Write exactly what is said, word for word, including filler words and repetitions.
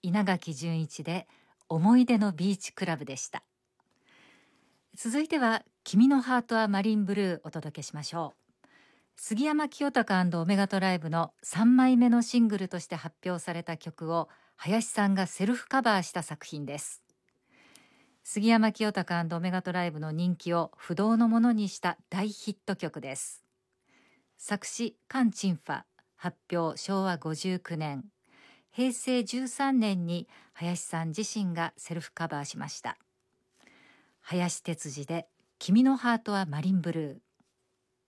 稲垣潤一で思い出のビーチクラブでした。続いては君のハートはマリンブルーお届けしましょう。杉山清貴オメガトライブのさんまいめのシングルとして発表された曲を林さんがセルフカバーした作品です。杉山清貴オメガトライブの人気を不動のものにした大ヒット曲です。作詞カン・チンファ、発表しょうわごじゅうきゅうねん、へいせいじゅうさんねんに林さん自身がセルフカバーしました。林哲司で君のハートはマリンブルー。